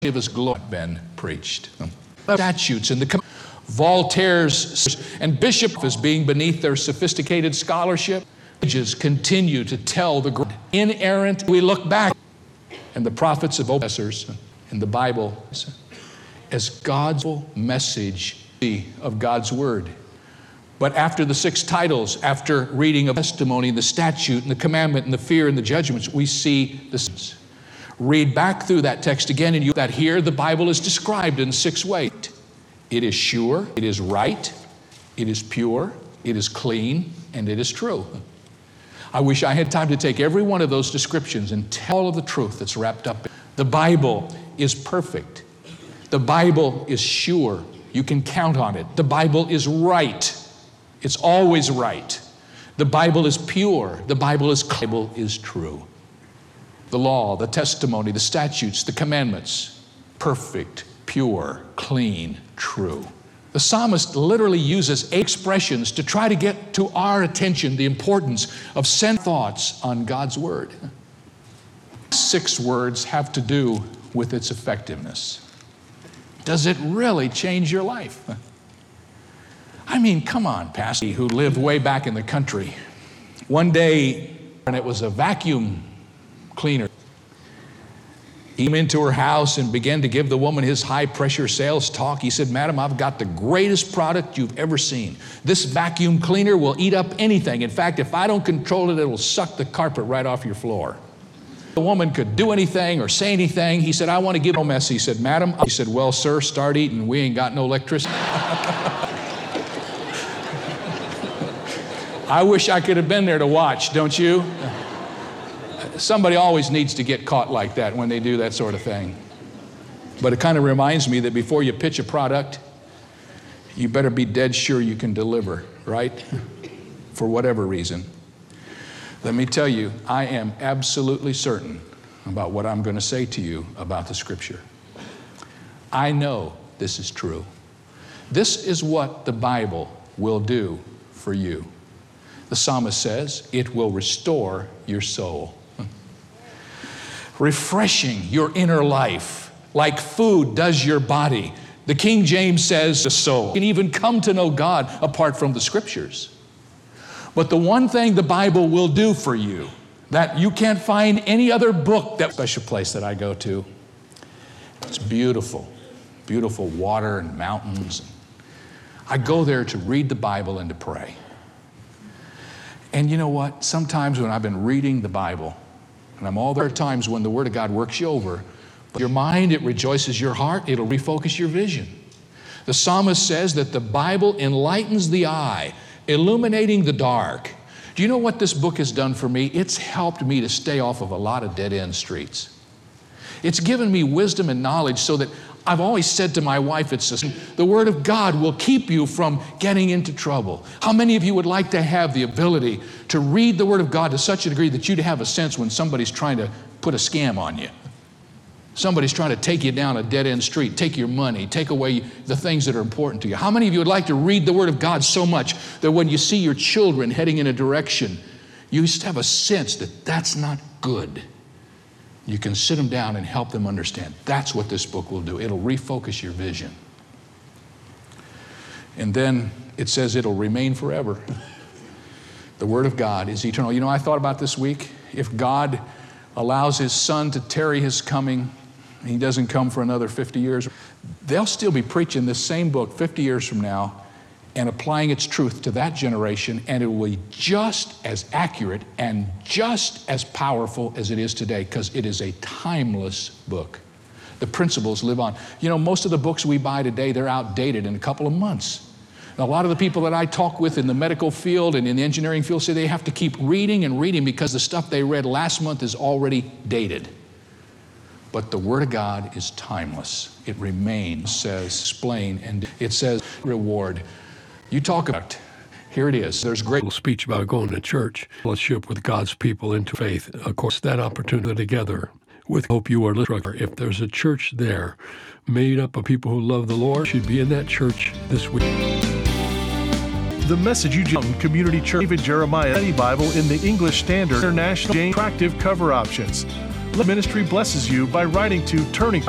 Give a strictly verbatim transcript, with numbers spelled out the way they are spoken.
of his glory been preached. Statutes and the Voltaire's and Bishop is being beneath their sophisticated scholarship. Ages continue to tell the inerrant. We look back and the prophets of oppressors in the Bible as God's message of God's word. But after the six titles, after reading of testimony and the statute and the commandment and the fear and the judgments, we see this. Read back through that text again, and you that here the Bible is described in six ways. It is sure, it is right, it is pure, it is clean, and it is true. I wish I had time to take every one of those descriptions and tell all of the truth that's wrapped up. The Bible is perfect. The Bible is sure. You can count on it. The Bible is right. It's always right. The Bible is pure. The Bible is, the Bible is true. The law, the testimony, the statutes, the commandments, perfect, pure, clean, true. The psalmist literally uses eight expressions to try to get to our attention the importance of sent thoughts on God's word. Six words have to do with its effectiveness. Does it really change your life? I mean, come on, Pastor, who lived way back in the country. One day, and it was a vacuum cleaner. He came into her house and began to give the woman his high-pressure sales talk. He said, "Madam, I've got the greatest product you've ever seen. This vacuum cleaner will eat up anything. In fact, if I don't control it, it'll suck the carpet right off your floor." The woman could do anything or say anything. He said, "I want to give no mess." He said, "Madam," he said, "Well, sir, start eating. We ain't got no electricity." I wish I could have been there to watch, don't you? Somebody always needs to get caught like that when they do that sort of thing. But it kind of reminds me that before you pitch a product, you better be dead sure you can deliver, right? For whatever reason. Let me tell you, I am absolutely certain about what I'm going to say to you about the Scripture. I know this is true. This is what the Bible will do for you. The psalmist says, it will restore your soul. Refreshing your inner life, like food does your body. The King James says the soul. You can even come to know God apart from the Scriptures. But the one thing the Bible will do for you that you can't find any other book, that special place that I go to, it's beautiful, beautiful water and mountains. I go there to read the Bible and to pray. And you know what? Sometimes when I've been reading the Bible, and I'm all there are times when the Word of God works you over, but your mind, it rejoices your heart, it'll refocus your vision. The psalmist says that the Bible enlightens the eye, illuminating the dark. Do you know what this book has done for me? It's helped me to stay off of a lot of dead-end streets. It's given me wisdom and knowledge so that I've always said to my wife, it's just, the Word of God will keep you from getting into trouble. How many of you would like to have the ability to read the Word of God to such a degree that you'd have a sense when somebody's trying to put a scam on you? Somebody's trying to take you down a dead-end street, take your money, take away the things that are important to you. How many of you would like to read the Word of God so much that when you see your children heading in a direction, you just have a sense that that's not good? You can sit them down and help them understand. That's what this book will do. It'll refocus your vision. And then it says it'll remain forever. The Word of God is eternal. You know, I thought about this week, if God allows His Son to tarry His coming, He doesn't come for another fifty years, they'll still be preaching this same book fifty years from now and applying its truth to that generation, and it will be just as accurate and just as powerful as it is today, because it is a timeless book. The principles live on. You know, most of the books we buy today, they're outdated in a couple of months. And a lot of the people that I talk with in the medical field and in the engineering field say they have to keep reading and reading because the stuff they read last month is already dated. But the Word of God is timeless. It remains, says, explain, and it says reward. You talk about, here it is. There's great speech about going to church, fellowship with God's people into faith. Of course, that opportunity together with hope you are listening. If there's a church there made up of people who love the Lord, you should be in that church this week. The message you just Community Church David Jeremiah Study Bible in the English Standard International attractive cover options. The ministry blesses you by writing to Turning